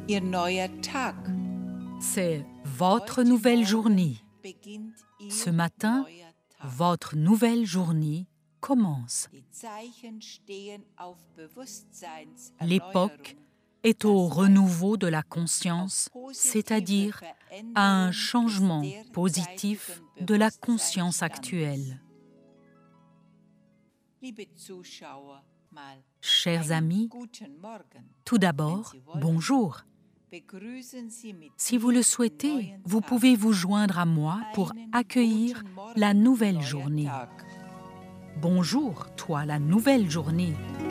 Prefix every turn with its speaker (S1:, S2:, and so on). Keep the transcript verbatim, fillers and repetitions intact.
S1: Ihr neuer Tag.
S2: C'est votre nouvelle journée.
S1: Beginnt Ihr
S2: Ce matin,
S1: neuer Tag.
S2: votre nouvelle journée commence.
S1: Die Zeichen stehen auf Bewusstseinserneuerung.
S2: L'époque est au renouveau de la conscience, c'est-à-dire à un changement positif de la conscience actuelle.
S1: Liebe Zuschauer, mal
S2: Chers
S1: einen
S2: amis,
S1: guten Morgen.
S2: tout d'abord, bonjour.
S1: Begrüßen Sie mit
S2: Si vous
S1: mir
S2: le
S1: den
S2: souhaitez,
S1: neuen
S2: vous
S1: Tag.
S2: pouvez vous joindre à moi pour
S1: Einen
S2: accueillir
S1: guten Morgen,
S2: la nouvelle
S1: neuer
S2: journée.
S1: Tag.
S2: Bonjour, toi, la nouvelle journée.